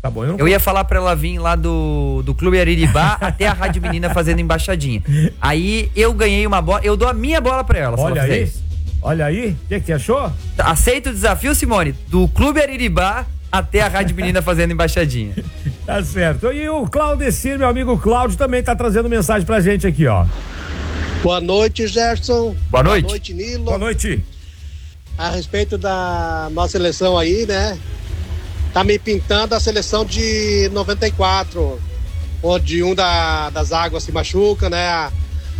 Tá bom, eu ia falar pra ela vir lá do Clube Ariribá até a Rádio Menina fazendo embaixadinha. Aí eu ganhei uma bola, eu dou a minha bola pra ela. Olha aí, olha aí, o que achou? Aceita o desafio, Simone, do Clube Ariribá até a Rádio Menina fazendo embaixadinha. Tá certo. E o Claudecir, meu amigo Cláudio, também tá trazendo mensagem pra gente aqui, ó. Boa noite, Gerson. Boa noite. Boa noite, Nilo. Boa noite. A respeito da nossa seleção aí, né? Tá me pintando a seleção de 94, onde das águas se machuca, né?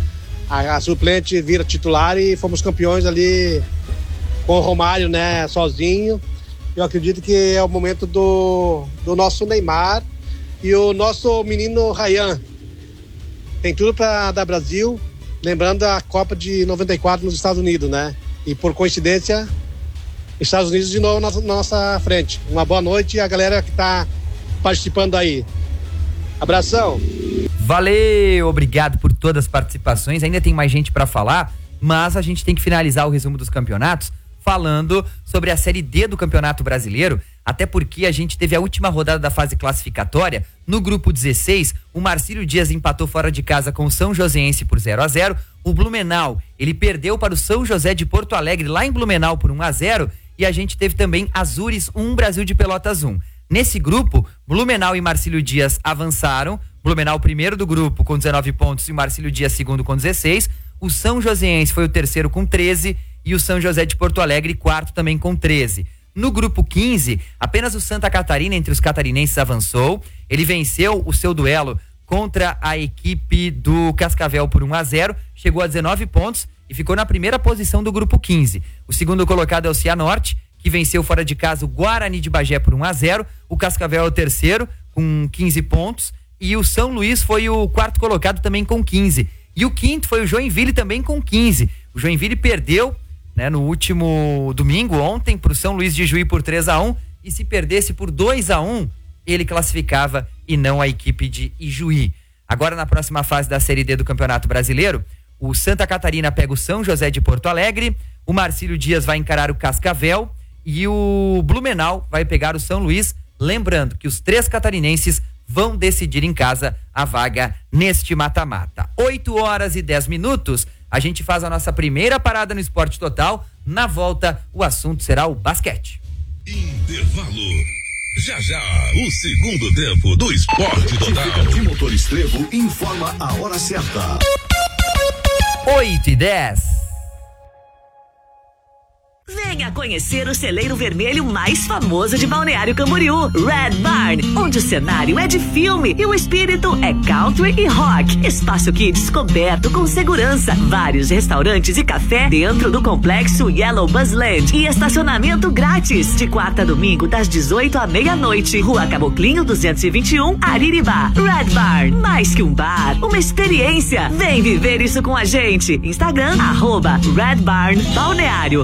A suplente vira titular e fomos campeões ali com o Romário, né? Sozinho. Eu acredito que é o momento do nosso Neymar e o nosso menino Ryan. Tem tudo para dar Brasil, lembrando a Copa de 94 nos Estados Unidos, né? E por coincidência, Estados Unidos de novo na nossa frente. Uma boa noite a galera que tá participando aí. Abração. Valeu, obrigado por todas as participações. Ainda tem mais gente para falar, mas a gente tem que finalizar o resumo dos campeonatos falando sobre a Série D do Campeonato Brasileiro, até porque a gente teve a última rodada da fase classificatória. No grupo 16, o Marcílio Dias empatou fora de casa com o São Joséense por 0-0. O Blumenau, ele perdeu para o São José de Porto Alegre lá em Blumenau por 1-0. E a gente teve também Azures 1, Brasil de Pelotas 1. Nesse grupo, Blumenau e Marcílio Dias avançaram. Blumenau primeiro do grupo com 19 pontos e o Marcílio Dias segundo com 16. O São Joséense foi o terceiro com 13 e o São José de Porto Alegre quarto também com 13. No grupo 15, apenas o Santa Catarina entre os catarinenses avançou. Ele venceu o seu duelo contra a equipe do Cascavel por 1-0, chegou a 19 pontos e ficou na primeira posição do grupo 15. O segundo colocado é o Cianorte, que venceu fora de casa o Guarani de Bagé por 1-0. O Cascavel é o terceiro com 15 pontos e o São Luís foi o quarto colocado também com 15. E o quinto foi o Joinville também com 15. O Joinville perdeu, né, no último domingo, ontem, para o São Luís de Juí por 3-1, e se perdesse por 2-1, ele classificava e não a equipe de Ijuí. Agora, na próxima fase da Série D do Campeonato Brasileiro, o Santa Catarina pega o São José de Porto Alegre, o Marcílio Dias vai encarar o Cascavel e o Blumenau vai pegar o São Luís. Lembrando que os 3 catarinenses vão decidir em casa a vaga neste mata-mata. 8h10. A gente faz a nossa primeira parada no Esporte Total. Na volta, o assunto será o basquete. Intervalo. Já já, o segundo tempo do Esporte Total. De Motor Estrevo informa a hora certa. 8h10. Venha conhecer o celeiro vermelho mais famoso de Balneário Camboriú, Red Barn, onde o cenário é de filme e o espírito é country e rock. Espaço Kids coberto com segurança, vários restaurantes e café dentro do complexo Yellow Buzzland e estacionamento grátis, de quarta a domingo das 18 à meia-noite. Rua Caboclinho 221, Ariribá. Red Barn, mais que um bar, uma experiência. Vem viver isso com a gente. Instagram, @Red Barn Balneário.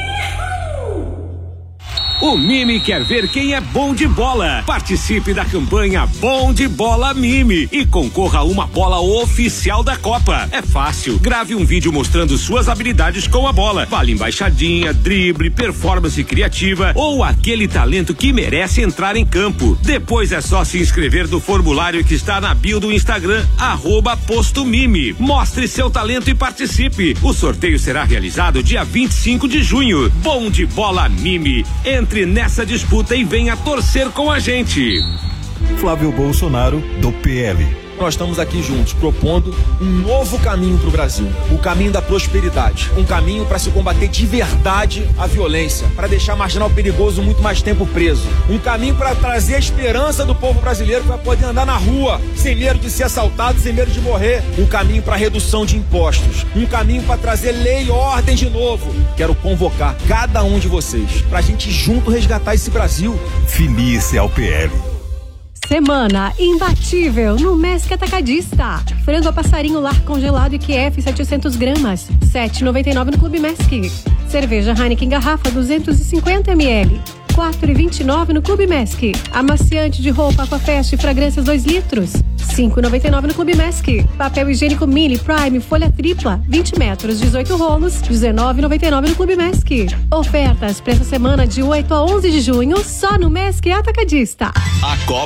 O Mime quer ver quem é bom de bola. Participe da campanha Bom de Bola Mime e concorra a uma bola oficial da Copa. É fácil. Grave um vídeo mostrando suas habilidades com a bola. Vale embaixadinha, drible, performance criativa ou aquele talento que merece entrar em campo. Depois é só se inscrever no formulário que está na bio do Instagram, @postomime. Mostre seu talento e participe. O sorteio será realizado dia 25 de junho. Bom de Bola Mime. Entre nessa disputa e venha torcer com a gente. Flávio Bolsonaro, do PL. Nós estamos aqui juntos, propondo um novo caminho para o Brasil, o caminho da prosperidade, um caminho para se combater de verdade a violência, para deixar marginal perigoso muito mais tempo preso, um caminho para trazer a esperança do povo brasileiro para poder andar na rua, sem medo de ser assaltado, sem medo de morrer, um caminho para redução de impostos, um caminho para trazer lei e ordem de novo. Quero convocar cada um de vocês para a gente junto resgatar esse Brasil. Filie-se ao PL. Semana imbatível no Mesc Atacadista. Frango a passarinho lar congelado IQF 700 gramas, 7,99 no Clube Mesc. Cerveja Heineken garrafa 250 ml, 4,29 no Clube Mesc. Amaciante de roupa Aquafest fragrâncias 2 litros, 5,99 no Clube Mesc. Papel higiênico Mini Prime folha tripla 20 metros 18 rolos, 19,99 no Clube Mesc. Ofertas para essa semana de 8 a 11 de junho só no Mesc Atacadista. A Copa